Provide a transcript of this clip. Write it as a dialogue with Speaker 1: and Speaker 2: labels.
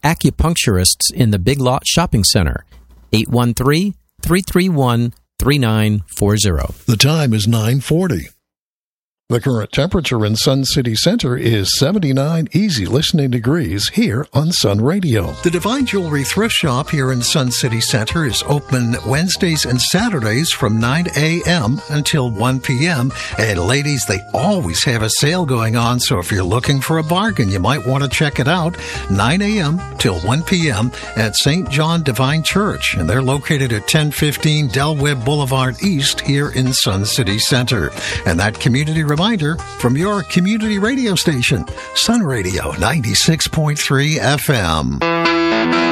Speaker 1: acupuncturists in the Big Lot Shopping Center. 813-331-3940.
Speaker 2: The time is 9:40. The current temperature in Sun City Center is 79 easy listening degrees here on Sun Radio. The Divine Jewelry Thrift Shop here in Sun City Center is open Wednesdays and Saturdays from 9 a.m. until 1 p.m. And ladies, they always have a sale going on, so if you're looking for a bargain, you might want to check it out. 9 a.m. till 1 p.m. at St. John Divine Church, and they're located at 1015 Del Webb Boulevard East here in Sun City Center. And that community reminder from your community radio station, Sun Radio 96.3 FM.